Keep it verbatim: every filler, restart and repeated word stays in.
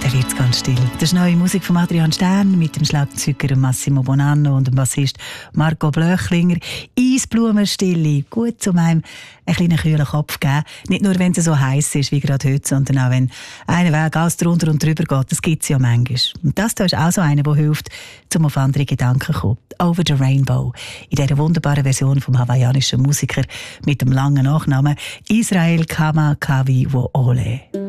dann wird es ganz still. Das ist neue Musik von Adrian Stern mit dem Schlagzeuger Massimo Bonanno und dem Bassist Marco Blöchlinger. Eisblumenstille, gut um einem einen kleinen kühlen Kopf geben. Nicht nur, wenn es so heiß ist wie gerade heute, sondern auch, wenn einer Weg alles drunter und drüber geht. Das gibt es ja manchmal. Und das da ist auch so einer, der hilft, um auf andere Gedanken zu kommen. Over the Rainbow. In dieser wunderbaren Version vom hawaiianischen Musiker mit dem langen Nachnamen Israel Kamakawi Woole.